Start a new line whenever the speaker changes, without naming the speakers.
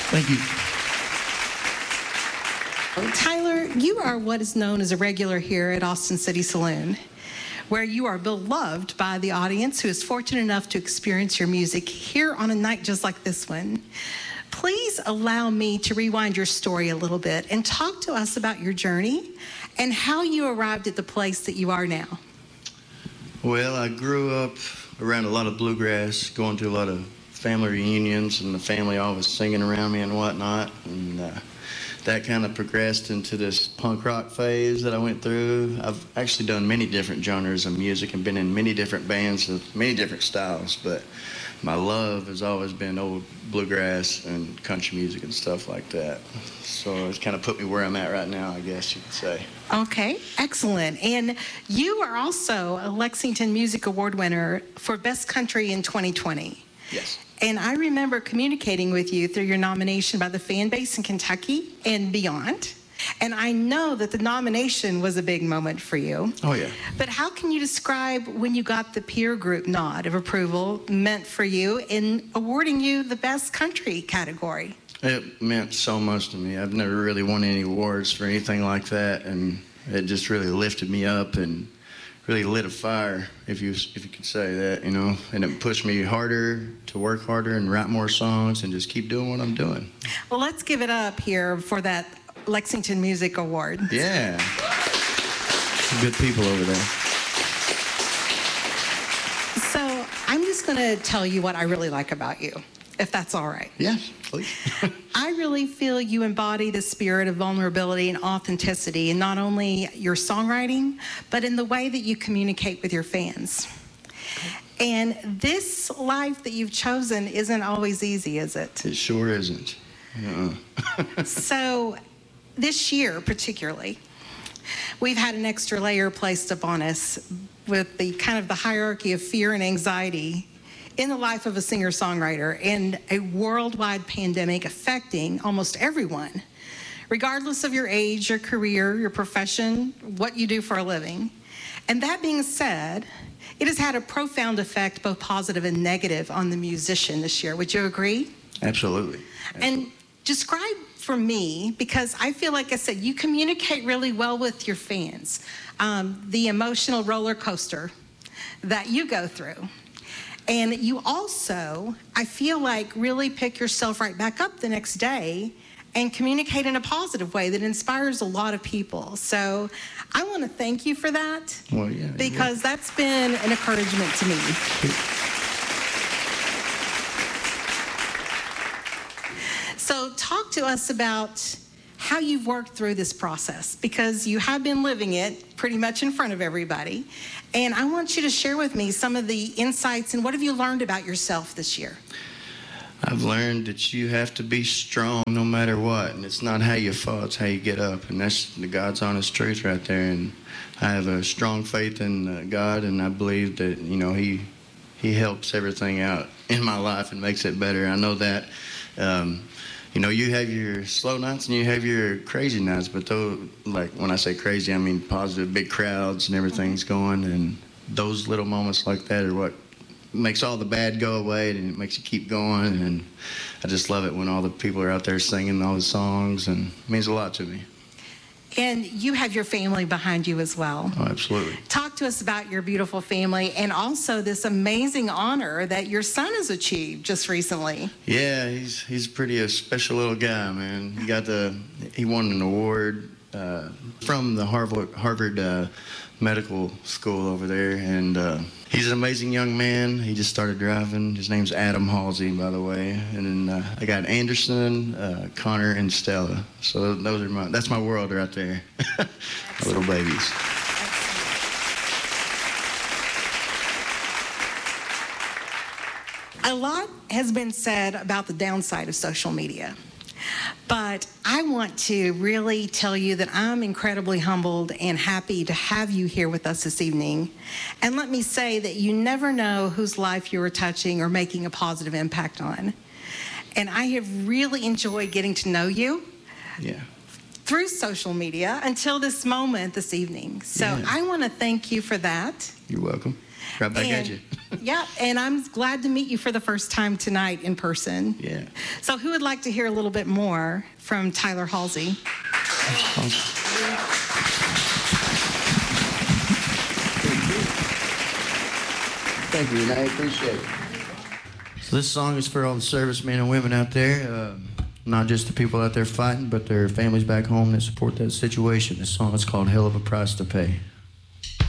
Thank you.
Tyler, you are what is known as a regular here at Austin City Saloon, where you are beloved by the audience who is fortunate enough to experience your music here on a night just like this one. Please allow me to rewind your story a little bit and talk to us about your journey and how you arrived at the place that you are now.
Well, I grew up around a lot of bluegrass, going to a lot of family reunions, and the family always singing around me and whatnot. And that kind of progressed into this punk rock phase that I went through. I've actually done many different genres of music and been in many different bands of many different styles, but my love has always been old bluegrass and country music and stuff like that. So it's kind of put me where I'm at right now, I guess you could say.
Okay, excellent. And you are also a Lexington Music Award winner for Best Country in 2020.
Yes.
And I remember communicating with you through your nomination by the fan base in Kentucky and beyond. And I know that the nomination was a big moment for you.
Oh, yeah.
But how can you describe when you got the peer group nod of approval meant for you in awarding you the Best Country category?
It meant so much to me. I've never really won any awards for anything like that, and it just really lifted me up and really lit a fire, if you could say that, you know, and it pushed me harder to work harder and write more songs and just keep doing what I'm doing.
Well, let's give it up here for that Lexington Music Award.
Yeah. Some good people over there.
So I'm just going to tell you what I really like about you, if that's all right.
Yes, please.
I really feel you embody the spirit of vulnerability and authenticity in not only your songwriting, but in the way that you communicate with your fans. And this life that you've chosen isn't always easy, is it?
It sure isn't.
So this year particularly, we've had an extra layer placed upon us with the kind of the hierarchy of fear and anxiety in the life of a singer-songwriter and a worldwide pandemic affecting almost everyone, regardless of your age, your career, your profession, what you do for a living. And that being said, it has had a profound effect, both positive and negative, on the musician this year. Would you agree?
Absolutely.
And describe for me, because I feel like I said, you communicate really well with your fans, the emotional roller coaster that you go through. And you also, I feel like, really pick yourself right back up the next day and communicate in a positive way that inspires a lot of people. So I want to thank you for that.
Well, yeah,
because that's been an encouragement to me. So talk to us about how you've worked through this process, because you have been living it pretty much in front of everybody. And I want you to share with me some of the insights and what have you learned about yourself this year?
I've learned that you have to be strong no matter what, and it's not how you fall, it's how you get up, and that's the God's honest truth right there. And I have a strong faith in God, and I believe that, you know, He helps everything out in my life and makes it better. I know that. You know, you have your slow nights and you have your crazy nights, but though, like when I say crazy, I mean positive, big crowds and everything's going, and those little moments like that are what makes all the bad go away, and it makes you keep going. And I just love it when all the people are out there singing all the songs, and it means a lot to me.
And you have your family behind you as well.
Oh, absolutely.
Talk to us about your beautiful family and also this amazing honor that your son has achieved just recently.
Yeah, he's pretty a special little guy, man. He won an award from the Harvard Medical School over there, and he's an amazing young man. He just started driving. His name's Adam Halsey, by the way. And then I got Anderson, Connor, and Stella. So that's my world right there. My little babies.
A lot has been said about the downside of social media. But I want to really tell you that I'm incredibly humbled and happy to have you here with us this evening. And let me say that you never know whose life you are touching or making a positive impact on. And I have really enjoyed getting to know you through social media until this moment this evening. So I want to thank you for that.
You're welcome. Right back at you.
Yeah, and I'm glad to meet you for the first time tonight in person.
Yeah.
So who would like to hear a little bit more from Tyler Halsey?
Thank you, Renee. Appreciate it. So this song is for all the servicemen and women out there, not just the people out there fighting, but their families back home that support that situation. This song is called Hell of a Price to Pay.